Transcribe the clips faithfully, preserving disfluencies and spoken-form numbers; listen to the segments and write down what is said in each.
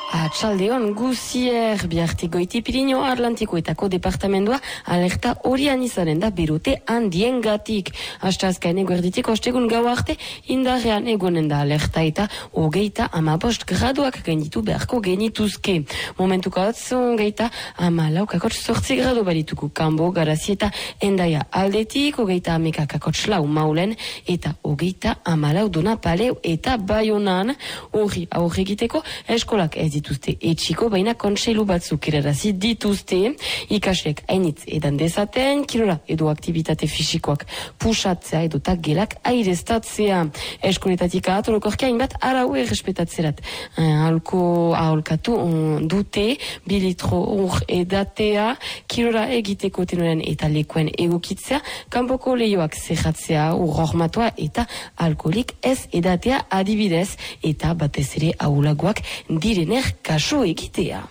Atxaldeon guzier bihartik goiti Pirinio Atlantikoetako departamendua alerta horian izanen da berote handien gatik. Astazkain eguerditik ostegun gau arte indarrean egonen da alerta eta hogeita amabost graduak gainditu beharko genituzke. Momentuko atzon geita amalaukakotx sortzi gradu balituko kanbo garazi eta endaia aldetik, hogeita amekakakotx lau maulen eta hogeita amalau dona paleu eta baionan. Horri aurregiteko eskolak ez dituzte etxiko, baina kontseilu batzuk erarazi dituzte. Ikaslek hainitz edan dezaten, kirola edo aktivitate fisikoak pusatzea edo tak gelak aireztatzea. Eskoletatik atolokorki hainbat arau errespetatzerat. Aholko aholkatu dute, bilitro hor edatea, kirola egiteko tenoren eta lekuen egokitzea, kanpoko lehioak zerratzea urrormatua eta alkoholik ez edatea adibidez, eta batez ere ahulagoak direner kaso egitea.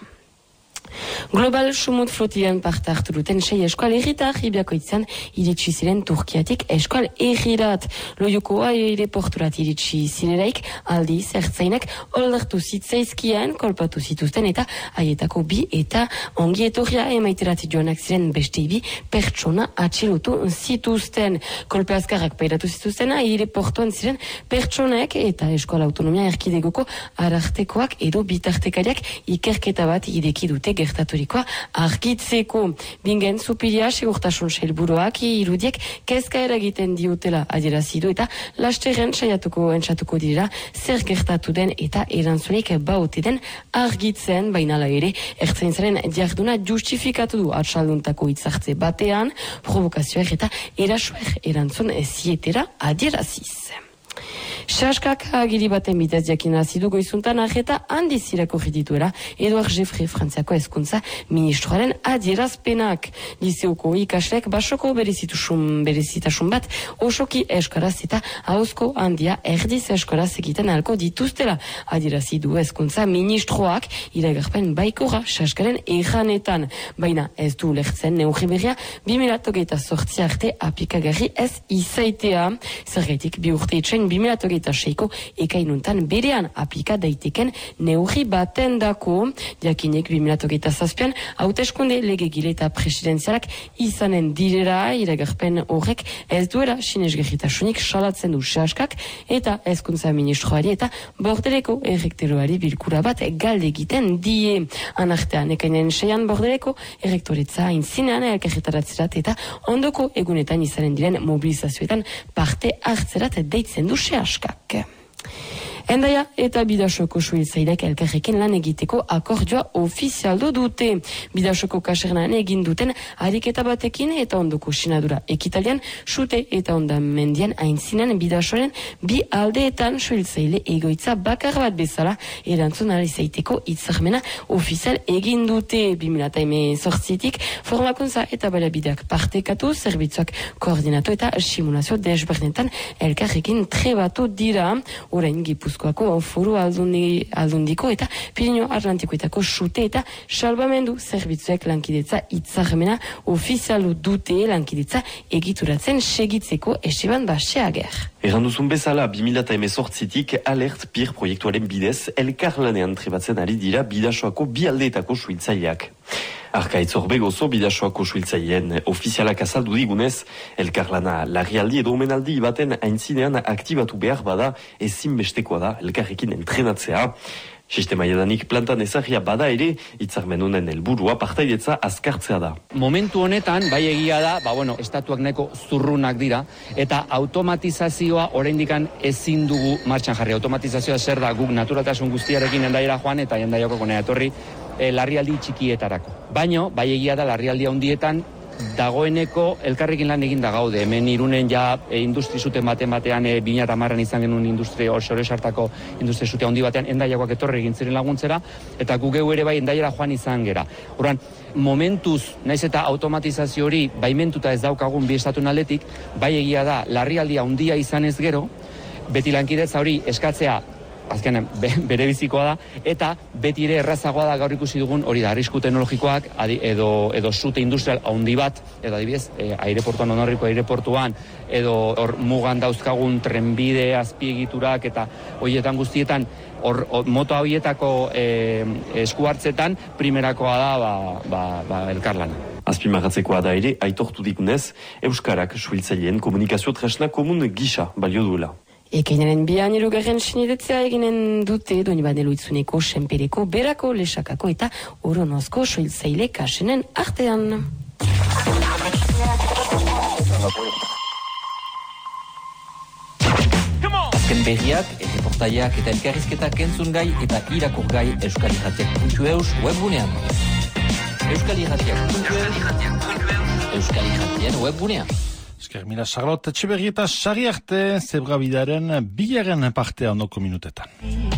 Global Sumut Flotilan parte hartu duten sei eskual erritar Ibiakoitzan iritsi ziren Turkiatik eskual errirat. Loioko aireporturat iritsi zireraik aldi zertzainak oldartu zitzaizkian kolpatu zituzten eta haietako bi eta ongi etorria emaiterat joanak ziren beste bi pertsona atxilotu zituzten. Kolpe azkarrak pairatu zituzten aireportuan ziren pertsonek eta eskual autonomia erkidegoko arartekoak edo bitartekariak ikerketa bat ideki dute gertaturikoa argitzeko. Bingen zupiria segurtasun sailburuak irudiek kezka eragiten diotela adierazidu eta lasterren saiatuko entsatuko dira zer gertatu den eta erantzunik baute den argitzen, baina ere ertzaintzaren jarduna justifikatu du atxalduntako hitzartze batean, provokazioak eta erasuer erantzun zietera adieraziz. Saskak agiri baten bitez jakinarazi du goizuntan arreta handiz irakurri dituela Eduard Jeffrey Frantziako hezkuntza ministroaren adierazpenak. Lizeoko ikaslek basoko berezitasun berezitasun bat osoki euskaraz eta ahozko handia erdiz euskaraz egiten ahalko dituztela adierazi du hezkuntza ministroak iragarpen baikora Saskaren erranetan. Baina ez du lertzen neurri berria bi mila hogeita zortzi arte aplikagarri ez izaitea. Zergaitik bi urte itxain bi mila hogeita seiko ekainuntan berean aplika daiteken neurri baten dako. Jakinek bi mila hogeita zazpian hauteskunde legegile eta presidenzialak izanen direra iragarpen horrek ez duela sinesgarritasunik salatzen du Saskak eta hezkuntza ministroari eta Bordeleko errektoreari bilkura bat galde egiten die. Anartean ekainen seian Bordeleko errektoretza aintzinean elkarretaratzerat eta ondoko egunetan izanen diren mobilizazioetan parte hartzerat deitzen du Saskak. Endaia eta Bidasoko suhiltzaileak elkarrekin lan egiteko akordioa ofizialdu dute. Bidasoko kasernan egin duten ariketa batekin eta ondoko sinadura ekitalian sute eta ondamendian aintzinan Bidasoren bi aldeetan suhiltzaile egoitza bakar bat bezala erantzun alizaiteko hitzarmena ofizial egin dute. bi mila hemezortzitik formakuntza eta baliabideak partekatu, zerbitzuak koordinatu eta simulazio desbernetan elkarrekin trebatu dira. Orain Gipuzkoako foru aldundi, aldundiko eta Pirinio Atlantikoetako sute eta salbamendu zerbitzuek lankidetza hitzarmena ofizialu dute lankidetza egituratzen segitzeko Esteban Baseager. Erranduzun bezala, bi mila hemezortzitik Alert Pir proiektuaren bidez elkarlanean trebatzen ari dira Bidasoako bi aldeetako suhiltzaileak. Arkaitz Orbegozo Bidasoako suhiltzaileen ofizialak azaldu digunez, elkarlana larrialdi edo omenaldi baten aintzinean aktibatu behar bada ezinbestekoa da elkarrekin entrenatzea. Sistema jadanik plantan ezagia bada ere, hitzarmen honen helburua partaidetza azkartzea da. Momentu honetan, bai egia da, ba bueno, estatuak neko zurrunak dira, eta automatizazioa oraindikan ezin dugu martxan jarri. Automatizazioa zer da, guk naturaltasun guztiarekin endaiera joan eta endaiako konea etorri e, larrialdi txikietarako. Baino, bai egia da, larrialdi handietan, dagoeneko elkarrekin lan egin da gaude. Hemen Irunen ja e, industri zuten baten batean e, bi mila hamarran izan genuen industri orsore sartako industri zute handi batean endaiakoak etorri egin ziren laguntzera eta gu geu ere bai endaiara joan izan gera. Orduan, momentuz, naiz eta automatizazio hori baimentuta ez daukagun bi estatuen aldetik, bai egia da larrialdia handia izan ez gero, beti lankidetza hori eskatzea azkenean be, bere bizikoa da, eta beti ere errazagoa da gaur ikusi dugun hori da, arrisku teknologikoak adi, edo, edo sute industrial handi bat, edo adibidez, e, aireportuan, Onorriko aireportuan, edo hor mugan dauzkagun trenbide azpiegiturak eta horietan guztietan, hor, hor moto horietako e, esku hartzetan, primerakoa da ba, ba, ba, elkarlana. Azpimarratzekoa da ere, aitortu dikunez, Euskarak suhiltzaileen komunikazio tresna komun gisa balio duela. Ekainaren bian irugarren sinidetzea eginen dute doni badeluitzuneko, senpereko, berako, lesakako eta oronozko suhiltzaile kasenen artean. Azken berriak, erreportaiak eta elkarrizketak entzun gai eta irakur gai euskal irratiak puntu eus webgunean. Euskal irratiak puntu eus Euskal irratien webgunean. Esker mila Charlotte Etxeberri eta Sari Arte, Zebra Bidaren bigarren partea ondoko minutetan.